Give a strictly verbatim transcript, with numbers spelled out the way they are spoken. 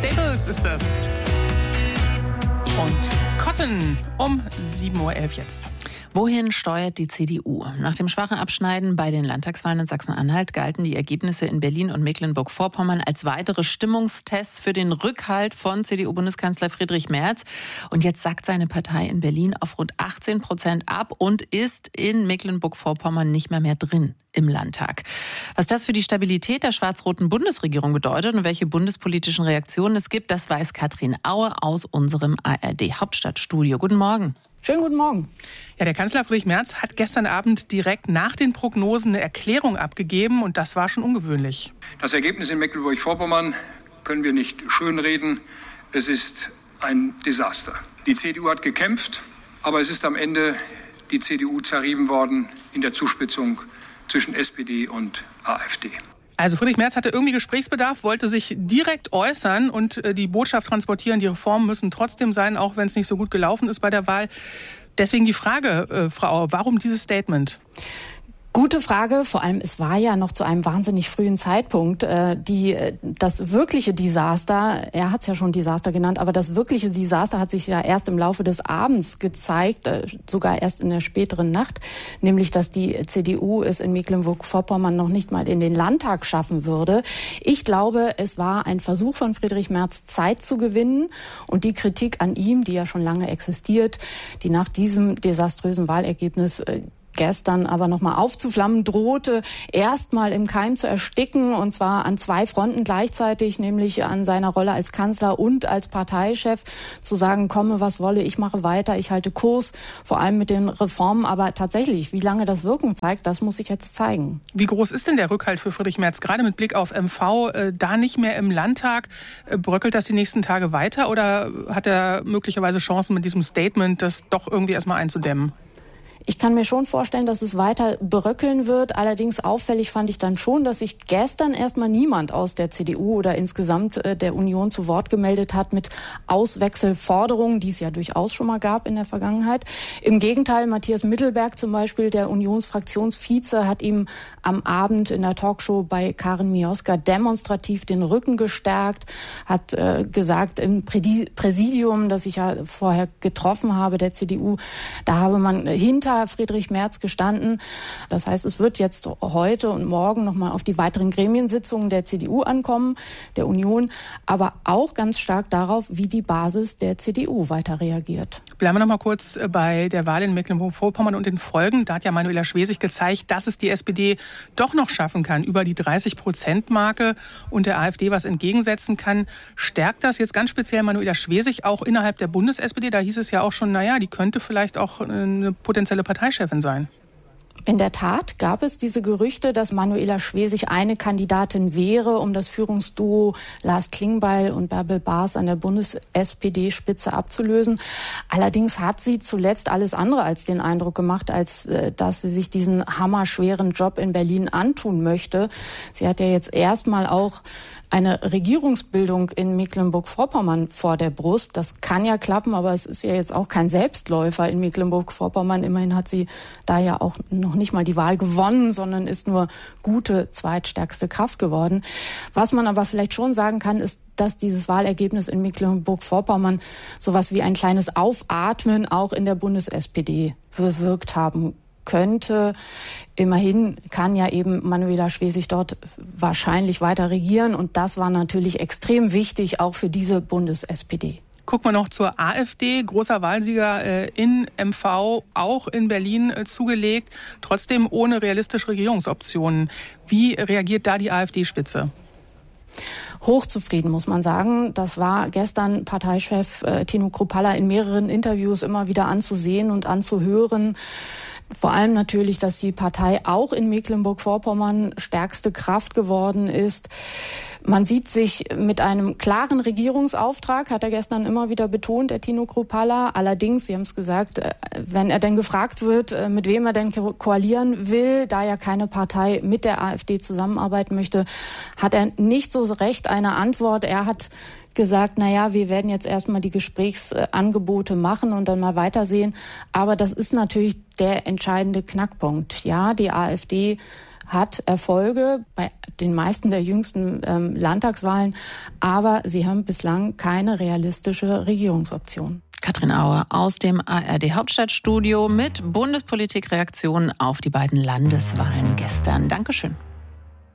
Staples ist das. Und Cotton um sieben Uhr elf jetzt. Wohin steuert die C D U? Nach dem schwachen Abschneiden bei den Landtagswahlen in Sachsen-Anhalt galten die Ergebnisse in Berlin und Mecklenburg-Vorpommern als weitere Stimmungstests für den Rückhalt von C D U-Bundeskanzler Friedrich Merz. Und jetzt sackt seine Partei in Berlin auf rund achtzehn Prozent ab und ist in Mecklenburg-Vorpommern nicht mehr mehr drin im Landtag. Was das für die Stabilität der schwarz-roten Bundesregierung bedeutet und welche bundespolitischen Reaktionen es gibt, das weiß Katrin Aue aus unserem A R D-Hauptstadtstudio. Guten Morgen. Schönen guten Morgen. Ja, der Kanzler Friedrich Merz hat gestern Abend direkt nach den Prognosen eine Erklärung abgegeben und das war schon ungewöhnlich. Das Ergebnis in Mecklenburg-Vorpommern können wir nicht schönreden. Es ist ein Desaster. Die C D U hat gekämpft, aber es ist am Ende die C D U zerrieben worden in der Zuspitzung zwischen S P D und A f D. Also Friedrich Merz hatte irgendwie Gesprächsbedarf, wollte sich direkt äußern und die Botschaft transportieren, die Reformen müssen trotzdem sein, auch wenn es nicht so gut gelaufen ist bei der Wahl. Deswegen die Frage, äh, Frau Auer, warum dieses Statement? Gute Frage. Vor allem, es war ja noch zu einem wahnsinnig frühen Zeitpunkt. Äh, die, das wirkliche Desaster, er hat es ja schon Desaster genannt, aber das wirkliche Desaster hat sich ja erst im Laufe des Abends gezeigt, äh, sogar erst in der späteren Nacht, nämlich, dass die C D U es in Mecklenburg-Vorpommern noch nicht mal in den Landtag schaffen würde. Ich glaube, es war ein Versuch von Friedrich Merz, Zeit zu gewinnen und die Kritik an ihm, die ja schon lange existiert, die nach diesem desaströsen Wahlergebnis äh, gestern aber nochmal aufzuflammen drohte, erstmal im Keim zu ersticken, und zwar an zwei Fronten gleichzeitig, nämlich an seiner Rolle als Kanzler und als Parteichef, zu sagen, komme was wolle, ich mache weiter, ich halte Kurs, vor allem mit den Reformen. Aber tatsächlich, wie lange das Wirkung zeigt, das muss sich jetzt zeigen. Wie groß ist denn der Rückhalt für Friedrich Merz, gerade mit Blick auf M V, äh, da nicht mehr im Landtag? Äh, bröckelt das die nächsten Tage weiter oder hat er möglicherweise Chancen mit diesem Statement, das doch irgendwie erstmal einzudämmen? Ich kann mir schon vorstellen, dass es weiter bröckeln wird. Allerdings auffällig fand ich dann schon, dass sich gestern erstmal niemand aus der C D U oder insgesamt der Union zu Wort gemeldet hat mit Auswechselforderungen, die es ja durchaus schon mal gab in der Vergangenheit. Im Gegenteil, Matthias Mittelberg zum Beispiel, der Unionsfraktionsvize, hat ihm am Abend in der Talkshow bei Karin Mioska demonstrativ den Rücken gestärkt, hat äh, gesagt, im Präsidium, das ich ja vorher getroffen habe, der C D U, da habe man hinter Friedrich Merz gestanden. Das heißt, es wird jetzt heute und morgen nochmal auf die weiteren Gremiensitzungen der C D U ankommen, der Union, aber auch ganz stark darauf, wie die Basis der C D U weiter reagiert. Bleiben wir noch mal kurz bei der Wahl in Mecklenburg-Vorpommern und den Folgen. Da hat ja Manuela Schwesig gezeigt, dass es die S P D doch noch schaffen kann, über die dreißig-Prozent-Marke und der AfD was entgegensetzen kann. Stärkt das jetzt ganz speziell Manuela Schwesig auch innerhalb der Bundes-S P D? Da hieß es ja auch schon, naja, die könnte vielleicht auch eine potenzielle Parteichefin sein. In der Tat gab es diese Gerüchte, dass Manuela Schwesig eine Kandidatin wäre, um das Führungsduo Lars Klingbeil und Bärbel Baas an der Bundes-S P D-Spitze abzulösen. Allerdings hat sie zuletzt alles andere als den Eindruck gemacht, als äh, dass sie sich diesen hammerschweren Job in Berlin antun möchte. Sie hat ja jetzt erstmal auch eine Regierungsbildung in Mecklenburg-Vorpommern vor der Brust. Das kann ja klappen, aber es ist ja jetzt auch kein Selbstläufer in Mecklenburg-Vorpommern. Immerhin hat sie da ja auch noch nicht mal die Wahl gewonnen, sondern ist nur gute zweitstärkste Kraft geworden. Was man aber vielleicht schon sagen kann, ist, dass dieses Wahlergebnis in Mecklenburg-Vorpommern sowas wie ein kleines Aufatmen auch in der Bundes-S P D bewirkt haben könnte. Immerhin kann ja eben Manuela Schwesig dort wahrscheinlich weiter regieren und das war natürlich extrem wichtig, auch für diese Bundes-S P D. Gucken wir noch zur AfD. Großer Wahlsieger äh, in M V, auch in Berlin äh, zugelegt, trotzdem ohne realistische Regierungsoptionen. Wie reagiert da die AfD-Spitze? Hochzufrieden, muss man sagen. Das war gestern Parteichef äh, Tino Kruppalla in mehreren Interviews immer wieder anzusehen und anzuhören. Vor allem natürlich, dass die Partei auch in Mecklenburg-Vorpommern stärkste Kraft geworden ist. Man sieht sich mit einem klaren Regierungsauftrag, hat er gestern immer wieder betont, der Tino Kruppalla. Allerdings, Sie haben es gesagt, wenn er denn gefragt wird, mit wem er denn koalieren will, da ja keine Partei mit der AfD zusammenarbeiten möchte, hat er nicht so recht eine Antwort. Er hat gesagt, na ja, wir werden jetzt erstmal die Gesprächsangebote machen und dann mal weitersehen. Aber das ist natürlich der entscheidende Knackpunkt. Ja, die AfD hat Erfolge bei den meisten der jüngsten ähm, Landtagswahlen, aber sie haben bislang keine realistische Regierungsoption. Katrin Auer aus dem A R D Hauptstadtstudio mit Bundespolitik-Reaktionen auf die beiden Landeswahlen gestern. Dankeschön.